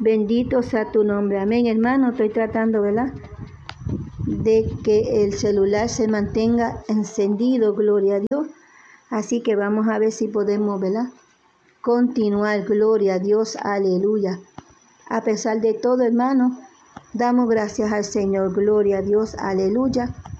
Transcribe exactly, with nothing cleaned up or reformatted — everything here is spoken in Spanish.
Bendito sea tu nombre. Amén, hermano. Estoy tratando, ¿verdad?, de que el celular se mantenga encendido, gloria a Dios. Así que vamos a ver si podemos, ¿verdad?, continuar, gloria a Dios, aleluya. A pesar de todo, hermano, damos gracias al Señor, gloria a Dios, aleluya.